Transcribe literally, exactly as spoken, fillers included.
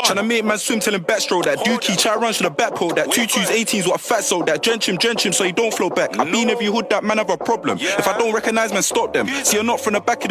Tryna make man swim till him backstroke that. Dookie, try run to the back pole that. Two twos, eighteens, what a fat soul that. Drench him, drench him so he don't flow back. I been every hood that man have a problem. If I don't recognise man, stop them. See you're not from the back of the